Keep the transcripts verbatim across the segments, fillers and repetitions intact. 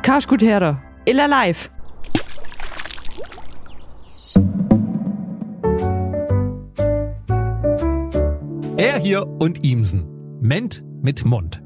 Kannst gut hören. Illa live. Er hier und Ihmsen. Ment mit Mund.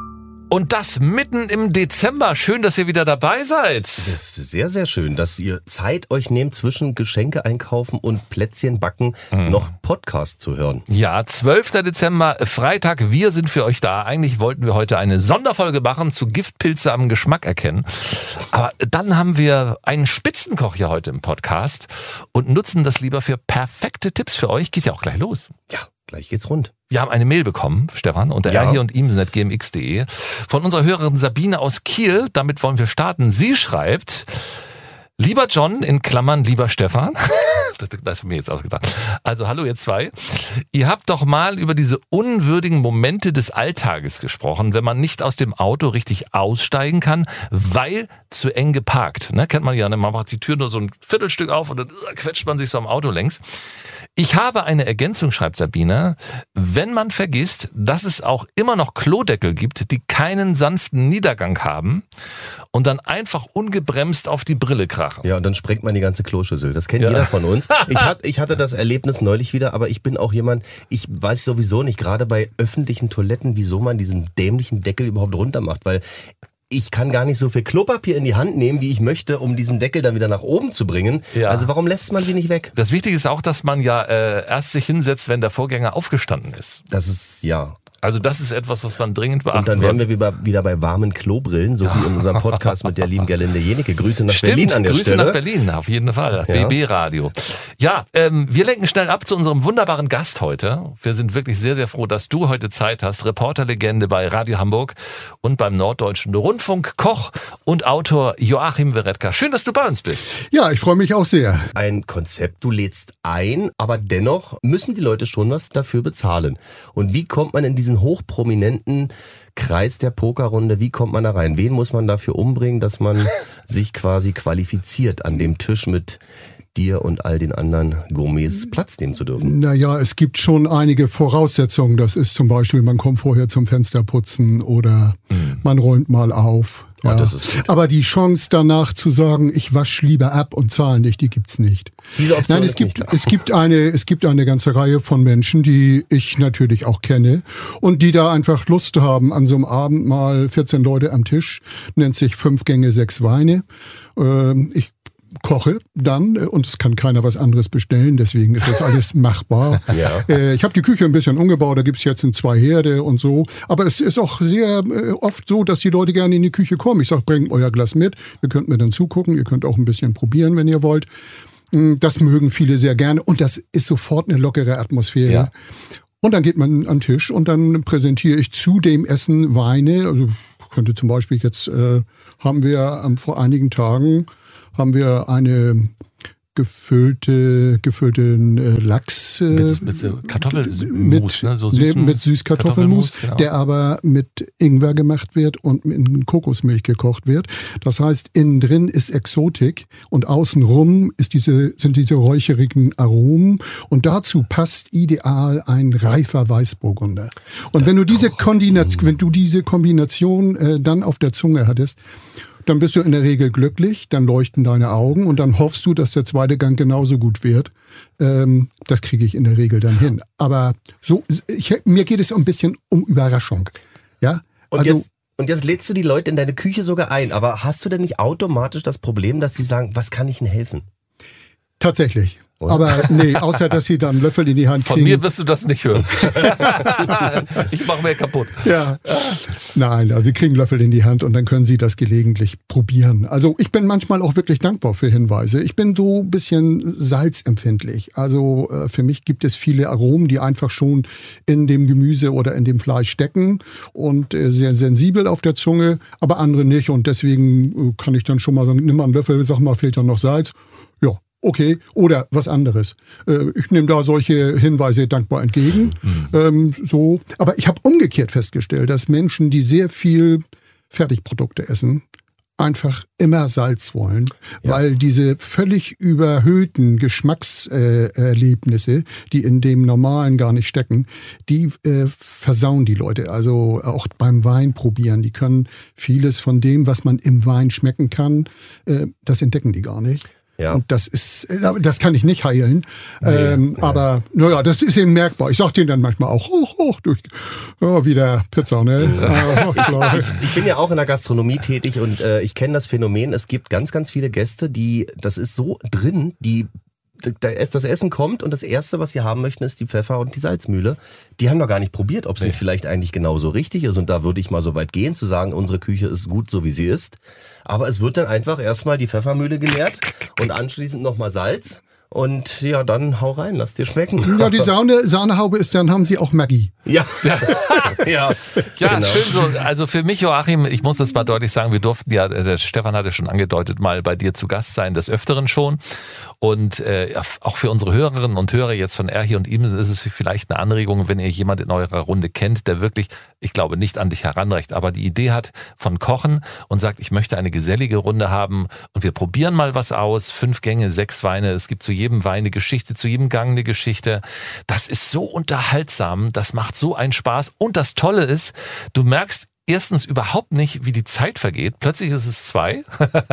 Und das mitten im Dezember. Schön, dass ihr wieder dabei seid. Das ist sehr, sehr schön, dass ihr Zeit euch nehmt, zwischen Geschenke einkaufen und Plätzchen backen, mhm. noch Podcast zu hören. Ja, zwölfter Dezember, Freitag. Wir sind für euch da. Eigentlich wollten wir heute eine Sonderfolge machen zu Giftpilze am Geschmack erkennen. Aber dann haben wir einen Spitzenkoch hier heute im Podcast und nutzen das lieber für perfekte Tipps für euch. Geht ja auch gleich los. Ja. Gleich geht's rund. Wir haben eine Mail bekommen, Stefan, unter ja. r hier und ihmsen at g m x punkt de von unserer Hörerin Sabine aus Kiel. Damit wollen wir starten. Sie schreibt: Lieber John, in Klammern, lieber Stefan. Das, das ist mir jetzt ausgedacht. Also hallo ihr zwei. Ihr habt doch mal über diese unwürdigen Momente des Alltages gesprochen, wenn man nicht aus dem Auto richtig aussteigen kann, weil zu eng geparkt. Ne, kennt man ja, man macht die Tür nur so ein Viertelstück auf und dann quetscht man sich so am Auto längs. Ich habe eine Ergänzung, schreibt Sabine, wenn man vergisst, dass es auch immer noch Klodeckel gibt, die keinen sanften Niedergang haben und dann einfach ungebremst auf die Brille krachen. Ja, und dann sprengt man die ganze Kloschüssel. Das kennt ja. jeder von uns. Ich, hat, ich hatte das Erlebnis neulich wieder, aber ich bin auch jemand, ich weiß sowieso nicht, gerade bei öffentlichen Toiletten, wieso man diesen dämlichen Deckel überhaupt runter macht, weil ich kann gar nicht so viel Klopapier in die Hand nehmen, wie ich möchte, um diesen Deckel dann wieder nach oben zu bringen. Ja. Also warum lässt man sie nicht weg? Das Wichtige ist auch, dass man ja äh, erst sich hinsetzt, wenn der Vorgänger aufgestanden ist. Das ist, ja... Also das ist etwas, was man dringend beachten sollte. Und dann wären wir wieder, wieder bei warmen Klobrillen, so ja. wie in unserem Podcast mit der lieben Gerlinde Jenecke. Grüße nach Stimmt, Berlin an der Grüße Stelle. Grüße nach Berlin, auf jeden Fall. Ja. B B-Radio. Ja, ähm, wir lenken schnell ab zu unserem wunderbaren Gast heute. Wir sind wirklich sehr, sehr froh, dass du heute Zeit hast. Reporterlegende bei Radio Hamburg und beim Norddeutschen Rundfunk, Koch und Autor Joachim Weretka. Schön, dass du bei uns bist. Ja, ich freue mich auch sehr. Ein Konzept, du lädst ein, aber dennoch müssen die Leute schon was dafür bezahlen. Und wie kommt man in diesen hochprominenten Kreis der Pokerrunde, wie kommt man da rein? Wen muss man dafür umbringen, dass man sich quasi qualifiziert, an dem Tisch mit dir und all den anderen Gourmets Platz nehmen zu dürfen? Naja, es gibt schon einige Voraussetzungen. Das ist zum Beispiel, man kommt vorher zum Fensterputzen oder mhm. man räumt mal auf. Ja. Oh, das ist gut. Aber die Chance danach zu sagen, ich wasche lieber ab und zahle nicht, die gibt's nicht. Diese Option Nein, es ist gibt, nicht da. es gibt eine, es gibt eine ganze Reihe von Menschen, die ich natürlich auch kenne und die da einfach Lust haben an so einem Abend mal vierzehn Leute am Tisch, nennt sich fünf Gänge, sechs Weine. Ähm, ich koche dann und es kann keiner was anderes bestellen, deswegen ist das alles machbar. Ja. Äh, ich habe die Küche ein bisschen umgebaut, da gibt's jetzt in zwei Herde und so, aber es ist auch sehr äh, oft so, dass die Leute gerne in die Küche kommen. Ich sage, bringt euer Glas mit, ihr könnt mir dann zugucken, ihr könnt auch ein bisschen probieren, wenn ihr wollt. Das mögen viele sehr gerne und das ist sofort eine lockere Atmosphäre. Ja. Und dann geht man an den Tisch und dann präsentiere ich zu dem Essen Weine. Also könnte zum Beispiel jetzt, äh, haben wir ähm, vor einigen Tagen haben wir eine gefüllte, gefüllten äh, Lachs. Äh, mit, mit so Kartoffelmus, mit, ne? So süßen mit Süßkartoffelmus, genau. Der aber mit Ingwer gemacht wird und in Kokosmilch gekocht wird. Das heißt, innen drin ist Exotik und außenrum ist diese, sind diese räucherigen Aromen. Und dazu passt ideal ein reifer Weißburgunder. Und wenn du diese Kombination, wenn du diese Kombination äh, dann auf der Zunge hattest, dann bist du in der Regel glücklich, dann leuchten deine Augen und dann hoffst du, dass der zweite Gang genauso gut wird. Ähm, das kriege ich in der Regel dann hin. Aber so, ich, mir geht es ein bisschen um Überraschung. Ja? Und, also, jetzt, und jetzt lädst du die Leute in deine Küche sogar ein. Aber hast du denn nicht automatisch das Problem, dass sie sagen, was kann ich Ihnen helfen? Tatsächlich. Oder? Aber nee, außer dass sie dann einen Löffel in die Hand kriegen. Von mir wirst du das nicht hören. Ich mache mir kaputt. Ja. Nein, also sie kriegen einen Löffel in die Hand und dann können sie das gelegentlich probieren. Also ich bin manchmal auch wirklich dankbar für Hinweise. Ich bin so ein bisschen salzempfindlich. Also äh, für mich gibt es viele Aromen, die einfach schon in dem Gemüse oder in dem Fleisch stecken und äh, sehr sensibel auf der Zunge, aber andere nicht. Und deswegen äh, kann ich dann schon mal sagen, nimm mal einen Löffel, sag mal, fehlt da noch Salz. Ja. Okay, oder was anderes. Ich nehme da solche Hinweise dankbar entgegen. Mhm. Ähm, so. Aber ich habe umgekehrt festgestellt, dass Menschen, die sehr viel Fertigprodukte essen, einfach immer Salz wollen, Ja. weil diese völlig überhöhten Geschmackserlebnisse, äh, die in dem Normalen gar nicht stecken, die äh, versauen die Leute. Also auch beim Wein probieren. Die können vieles von dem, was man im Wein schmecken kann, äh, das entdecken die gar nicht. Ja. Und das ist, das kann ich nicht heilen. Nee, ähm, nee. Aber naja, das ist eben merkbar. Ich sag denen dann manchmal auch hoch, hoch durch, ja, wieder Pizza, ne? Ja, klar. Ich bin ja auch in der Gastronomie tätig und äh, ich kenne das Phänomen, es gibt ganz, ganz viele Gäste, die, das ist so drin, die das Essen kommt und das Erste, was sie haben möchten, ist die Pfeffer- und die Salzmühle. Die haben noch gar nicht probiert, ob es Nee. nicht vielleicht eigentlich genauso richtig ist. Und da würde ich mal so weit gehen, zu sagen, unsere Küche ist gut, so wie sie ist. Aber es wird dann einfach erstmal die Pfeffermühle geleert und anschließend nochmal Salz. Und ja, dann hau rein, lass dir schmecken. Ja, die Sahne, Sahnehaube ist, dann haben sie auch Maggi. Ja, ja, ja, Ja, genau. schön so. Also für mich, Joachim, ich muss das mal deutlich sagen, wir durften ja, der Stefan hatte schon angedeutet, mal bei dir zu Gast sein, des Öfteren schon. Und äh, auch für unsere Hörerinnen und Hörer jetzt von Erhi und ihm ist es vielleicht eine Anregung, wenn ihr jemand in eurer Runde kennt, der wirklich, ich glaube, nicht an dich heranreicht, aber die Idee hat von Kochen und sagt, ich möchte eine gesellige Runde haben und wir probieren mal was aus. Fünf Gänge, sechs Weine, es gibt zu jedem Wein eine Geschichte, zu jedem Gang eine Geschichte. Das ist so unterhaltsam, das macht so einen Spaß. Und das Tolle ist, du merkst erstens überhaupt nicht, wie die Zeit vergeht. Plötzlich ist es zwei.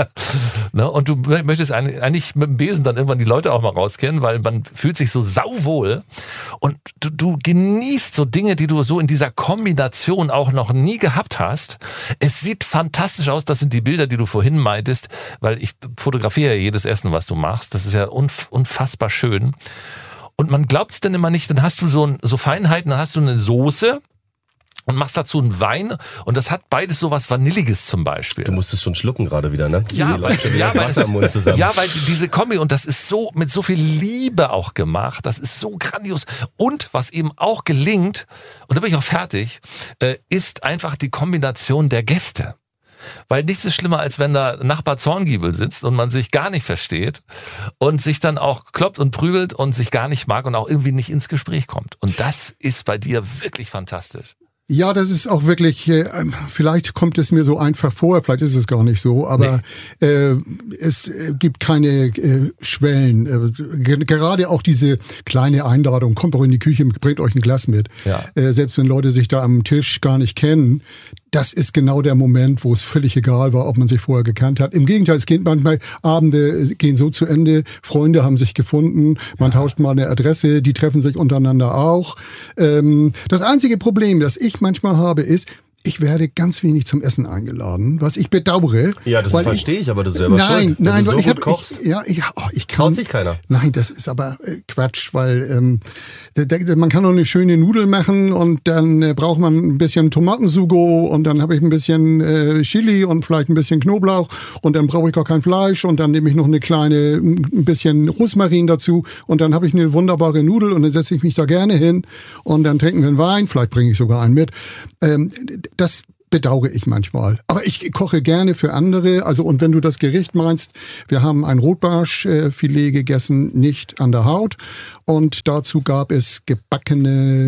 Ne? Und du möchtest eigentlich mit dem Besen dann irgendwann die Leute auch mal rauskennen, weil man fühlt sich so sauwohl. Und du, du genießt so Dinge, die du so in dieser Kombination auch noch nie gehabt hast. Es sieht fantastisch aus. Das sind die Bilder, die du vorhin meintest, weil ich fotografiere ja jedes Essen, was du machst. Das ist ja unfassbar schön. Und man glaubt es dann immer nicht, dann hast du so, so Feinheiten, dann hast du eine Soße und machst dazu einen Wein und das hat beides so was Vanilliges zum Beispiel. Du musstest schon schlucken gerade wieder, ne? Ja, Die weil, Leute, die ja, das weil, Wasser im Mund zusammen. ja, weil diese Kombi und das ist so mit so viel Liebe auch gemacht, das ist so grandios. Und was eben auch gelingt, und da bin ich auch fertig, äh, ist einfach die Kombination der Gäste. Weil nichts ist schlimmer, als wenn da Nachbar Zorngiebel sitzt und man sich gar nicht versteht und sich dann auch kloppt und prügelt und sich gar nicht mag und auch irgendwie nicht ins Gespräch kommt. Und das ist bei dir wirklich fantastisch. Ja, das ist auch wirklich, äh, vielleicht kommt es mir so einfach vor, vielleicht ist es gar nicht so, aber nee. äh, es gibt keine äh, Schwellen. Äh, ge- gerade auch diese kleine Einladung, kommt doch in die Küche, bringt euch ein Glas mit. Ja. Äh, selbst wenn Leute sich da am Tisch gar nicht kennen, das ist genau der Moment, wo es völlig egal war, ob man sich vorher gekannt hat. Im Gegenteil, es geht manchmal, Abende gehen so zu Ende, Freunde haben sich gefunden, man ja. tauscht mal eine Adresse, die treffen sich untereinander auch. Ähm, das einzige Problem, das ich manchmal habe, ist, ich werde ganz wenig zum Essen eingeladen, was ich bedauere. Ja, das verstehe ich, ich, aber du selber nein, schuld. Wenn nein, du so weil ich gut hab, kochst, ich, ja, ich, oh, ich kann, traut sich keiner. Nein, das ist aber äh, Quatsch, weil ähm, der, der, man kann doch eine schöne Nudel machen und dann äh, braucht man ein bisschen Tomatensugo und dann habe ich ein bisschen äh, Chili und vielleicht ein bisschen Knoblauch und dann brauche ich gar kein Fleisch und dann nehme ich noch eine kleine, ein bisschen Rosmarin dazu und dann habe ich eine wunderbare Nudel und dann setze ich mich da gerne hin und dann trinken wir einen Wein, vielleicht bringe ich sogar einen mit. Ähm, das bedauere ich manchmal. Aber ich koche gerne für andere. Also, und wenn du das Gericht meinst, wir haben ein Rotbarschfilet gegessen, nicht an der Haut. Und dazu gab es gebackene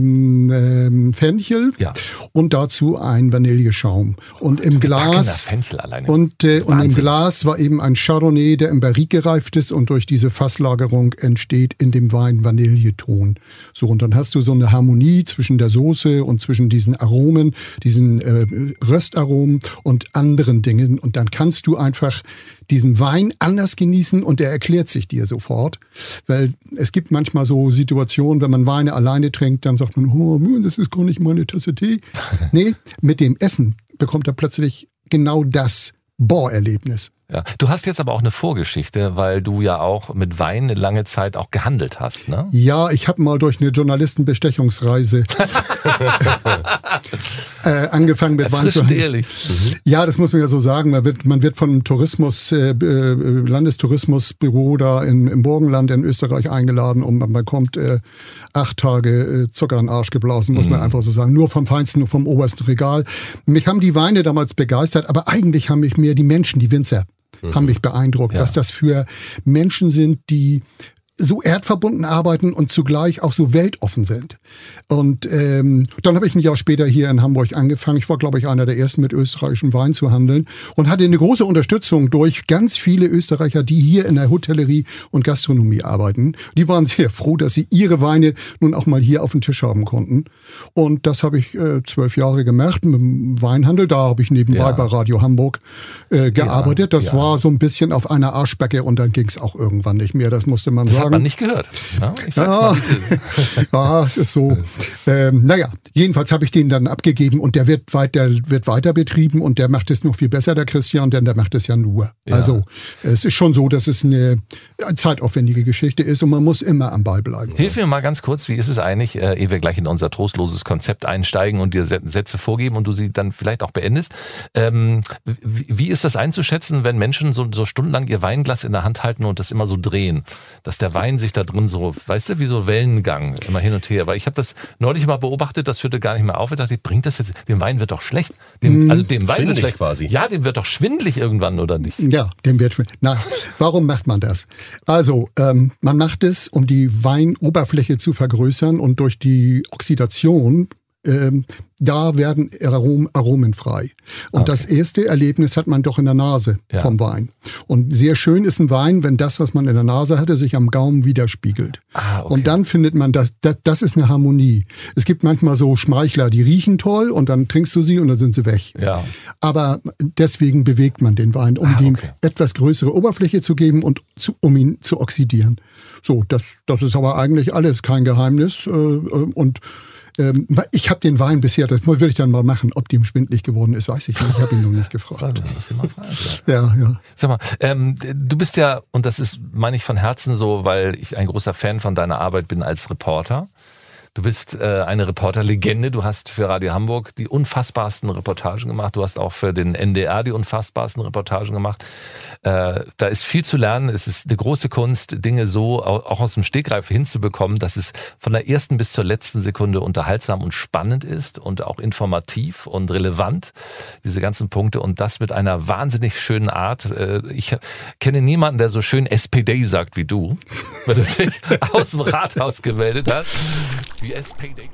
ähm, Fenchel ja. und dazu ein Vanilleschaum. Und im Glas Fenchel alleine. Und, äh, und im Glas war eben ein Chardonnay, der im Barrique gereift ist und durch diese Fasslagerung entsteht in dem Wein Vanilleton. So, und dann hast du so eine Harmonie zwischen der Soße und zwischen diesen Aromen, diesen äh, Röstaromen und anderen Dingen. Und dann kannst du einfach diesen Wein anders genießen und der erklärt sich dir sofort. Weil es gibt manchmal so Situationen, wenn man Weine alleine trinkt, dann sagt man, oh, das ist gar nicht meine Tasse Tee. Nee, mit dem Essen bekommt er plötzlich genau das Boah-Erlebnis. Ja. Du hast jetzt aber auch eine Vorgeschichte, weil du ja auch mit Wein eine lange Zeit auch gehandelt hast, ne? Ja, ich habe mal durch eine Journalistenbestechungsreise äh, angefangen mit Wein zu handeln. Ehrlich. Mhm. Ja, das muss man ja so sagen. Man wird, man wird vom Tourismus, äh, Landestourismusbüro da in, im Burgenland in Österreich eingeladen und man bekommt äh, acht Tage äh, Zucker in den Arsch geblasen, muss mhm. man einfach so sagen. Nur vom Feinsten, nur vom obersten Regal. Mich haben die Weine damals begeistert, aber eigentlich haben mich mehr die Menschen, die Winzer, haben mich beeindruckt, ja. was das für Menschen sind, die so erdverbunden arbeiten und zugleich auch so weltoffen sind. Und ähm, dann habe ich ein Jahr später hier in Hamburg angefangen. Ich war, glaube ich, einer der ersten mit österreichischem Wein zu handeln und hatte eine große Unterstützung durch ganz viele Österreicher, die hier in der Hotellerie und Gastronomie arbeiten. Die waren sehr froh, dass sie ihre Weine nun auch mal hier auf dem Tisch haben konnten. Und das habe ich äh, zwölf Jahre gemacht mit dem Weinhandel. Da habe ich nebenbei Ja. bei Radio Hamburg äh, gearbeitet. Das ja. war so ein bisschen auf einer Arschbacke und dann ging es auch irgendwann nicht mehr. Das musste man Das sagen. hat man nicht gehört. Ja, ich sag's Ja. mal, wie es ist. Ja, es ist so. Ähm, naja, jedenfalls habe ich den dann abgegeben und der wird weiter, wird weiter betrieben und der macht es noch viel besser, der Christian, denn der macht es ja nur. Ja. Also es ist schon so, dass es eine zeitaufwendige Geschichte ist und man muss immer am Ball bleiben. Hilf mir mal ganz kurz, wie ist es eigentlich, äh, ehe wir gleich in unser trostloses Konzept einsteigen und dir Sätze vorgeben und du sie dann vielleicht auch beendest. Ähm, wie, wie ist das einzuschätzen, wenn Menschen so, so stundenlang ihr Weinglas in der Hand halten und das immer so drehen? Dass der Wein sich da drin so, weißt du, wie so Wellengang immer hin und her. Weil ich habe das neulich mal beobachtet, das führte gar nicht mehr auf. Ich dachte, bringt das jetzt, dem Wein wird doch schlecht. Dem, also dem Wein wird Schwindelig schlecht. quasi. Ja, dem wird doch schwindelig irgendwann, oder nicht? Ja, dem wird schwer. Na, warum macht man das? Also, ähm, man macht es, um die Weinoberfläche zu vergrößern und durch die Oxidation ähm, da werden Arom, Aromen frei. Und Okay. das erste Erlebnis hat man doch in der Nase Ja. vom Wein. Und sehr schön ist ein Wein, wenn das, was man in der Nase hatte, sich am Gaumen widerspiegelt. Ah, okay. Und dann findet man, das, das, das ist eine Harmonie. Es gibt manchmal so Schmeichler, die riechen toll und dann trinkst du sie und dann sind sie weg. Ja. Aber deswegen bewegt man den Wein, um Ah, ihm okay. etwas größere Oberfläche zu geben und zu, um ihn zu oxidieren. So, das, das ist aber eigentlich alles kein Geheimnis. Äh, äh, und ähm, ich habe den Wein bisher, das würde ich dann mal machen, ob dem schwindlig geworden ist, weiß ich nicht. Ich habe ihn noch nicht gefragt. Warte, muss ich mal fragen. Ja, ja. Sag mal, ähm, du bist ja, und das ist, meine ich von Herzen so, weil ich ein großer Fan von deiner Arbeit bin als Reporter. Du bist äh, eine Reporterlegende. Du hast für Radio Hamburg die unfassbarsten Reportagen gemacht. Du hast auch für den N D R die unfassbarsten Reportagen gemacht. Äh, da ist viel zu lernen. Es ist eine große Kunst, Dinge so auch aus dem Stegreif hinzubekommen, dass es von der ersten bis zur letzten Sekunde unterhaltsam und spannend ist und auch informativ und relevant, diese ganzen Punkte. Und das mit einer wahnsinnig schönen Art. Äh, ich kenne niemanden, der so schön S P D sagt wie du, wenn du dich aus dem Rathaus gemeldet hast. Die S P D.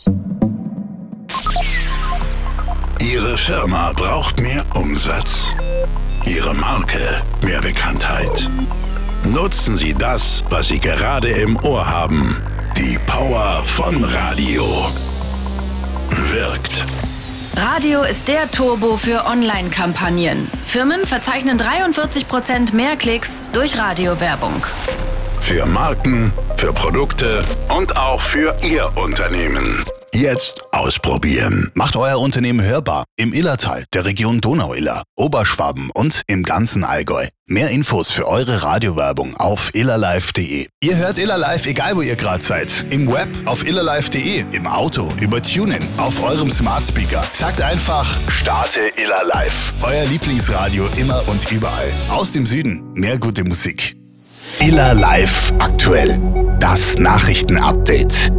Ihre Firma braucht mehr Umsatz. Ihre Marke mehr Bekanntheit. Nutzen Sie das, was Sie gerade im Ohr haben. Die Power von Radio. Wirkt. Radio ist der Turbo für Online-Kampagnen. Firmen verzeichnen dreiundvierzig Prozent mehr Klicks durch Radiowerbung. Für Marken, für Produkte und auch für Ihr Unternehmen. Jetzt ausprobieren. Macht euer Unternehmen hörbar im Illertal, der Region Donau-Iller, Oberschwaben und im ganzen Allgäu. Mehr Infos für eure Radiowerbung auf illerlive punkt de. Ihr hört Illerlive, egal wo ihr gerade seid. Im Web, auf illerlive punkt de, im Auto, über TuneIn, auf eurem Smart Speaker. Sagt einfach, starte Illerlive. Euer Lieblingsradio immer und überall. Aus dem Süden, mehr gute Musik. Illerlive aktuell. Das Nachrichtenupdate.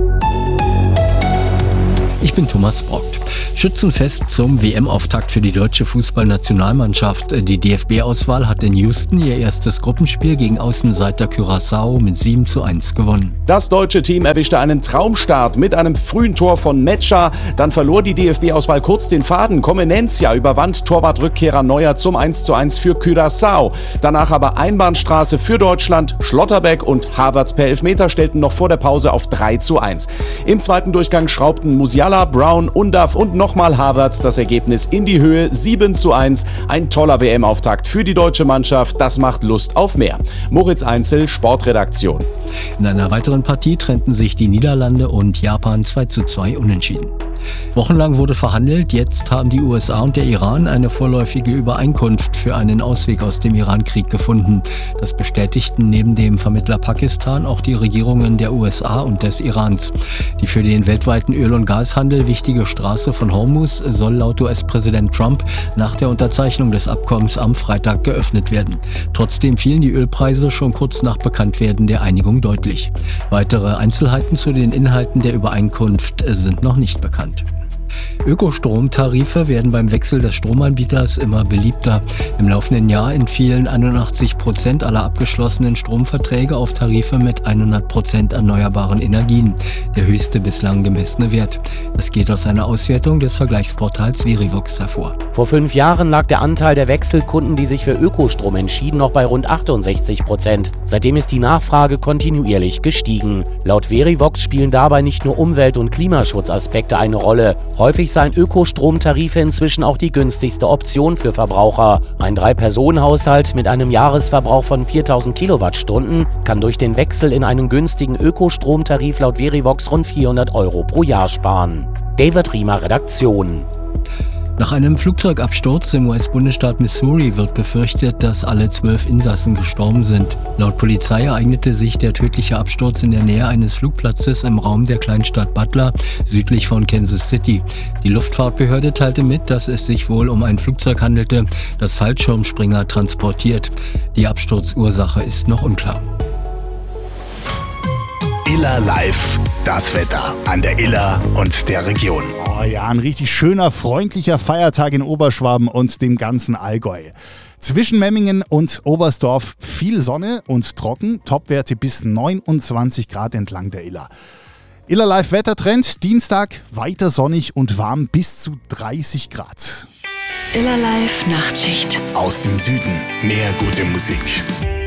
Ich bin Thomas Brockt. Schützenfest zum W M-Auftakt für die deutsche Fußballnationalmannschaft. Die D F B-Auswahl hat in Houston ihr erstes Gruppenspiel gegen Außenseiter Curaçao mit sieben zu eins gewonnen. Das deutsche Team erwischte einen Traumstart mit einem frühen Tor von Metscher. Dann verlor die D F B-Auswahl kurz den Faden. Comenencia überwand Torwartrückkehrer Neuer zum eins zu eins für Curaçao. Danach aber Einbahnstraße für Deutschland. Schlotterbeck und Havertz per Elfmeter stellten noch vor der Pause auf drei zu eins. Im zweiten Durchgang schraubten Musiala, Brown, Undav und nochmal Havertz das Ergebnis in die Höhe. sieben zu eins. Ein toller W M-Auftakt für die deutsche Mannschaft. Das macht Lust auf mehr. Moritz Einzel, Sportredaktion. In einer weiteren Partie trennten sich die Niederlande und Japan zwei zu zwei unentschieden. Wochenlang wurde verhandelt, jetzt haben die U S A und der Iran eine vorläufige Übereinkunft für einen Ausweg aus dem Iran-Krieg gefunden. Das bestätigten neben dem Vermittler Pakistan auch die Regierungen der U S A und des Irans. Die für den weltweiten Öl- und Gashandel wichtige Straße von Hormuz soll laut U S-Präsident Trump nach der Unterzeichnung des Abkommens am Freitag geöffnet werden. Trotzdem fielen die Ölpreise schon kurz nach Bekanntwerden der Einigung deutlich. Weitere Einzelheiten zu den Inhalten der Übereinkunft sind noch nicht bekannt. Ökostromtarife werden beim Wechsel des Stromanbieters immer beliebter. Im laufenden Jahr entfielen einundachtzig Prozent aller abgeschlossenen Stromverträge auf Tarife mit hundert Prozent erneuerbaren Energien, der höchste bislang gemessene Wert. Das geht aus einer Auswertung des Vergleichsportals Verivox hervor. Vor fünf Jahren lag der Anteil der Wechselkunden, die sich für Ökostrom entschieden, noch bei rund achtundsechzig Prozent. Seitdem ist die Nachfrage kontinuierlich gestiegen. Laut Verivox spielen dabei nicht nur Umwelt- und Klimaschutzaspekte eine Rolle. Häufig seien Ökostromtarife inzwischen auch die günstigste Option für Verbraucher. Ein Drei-Personen-Haushalt mit einem Jahresverbrauch von viertausend Kilowattstunden kann durch den Wechsel in einen günstigen Ökostromtarif laut Verivox rund vierhundert Euro pro Jahr sparen. David Riemer, Redaktion. Nach einem Flugzeugabsturz im U S-Bundesstaat Missouri wird befürchtet, dass alle zwölf Insassen gestorben sind. Laut Polizei ereignete sich der tödliche Absturz in der Nähe eines Flugplatzes im Raum der Kleinstadt Butler, südlich von Kansas City. Die Luftfahrtbehörde teilte mit, dass es sich wohl um ein Flugzeug handelte, das Fallschirmspringer transportiert. Die Absturzursache ist noch unklar. Iller Live, das Wetter an der Iller und der Region. Oh ja, ein richtig schöner, freundlicher Feiertag in Oberschwaben und dem ganzen Allgäu. Zwischen Memmingen und Oberstdorf viel Sonne und trocken, Topwerte bis neunundzwanzig Grad entlang der Iller. Iller Live Wettertrend, Dienstag weiter sonnig und warm bis zu dreißig Grad. Iller Live Nachtschicht. Aus dem Süden mehr gute Musik.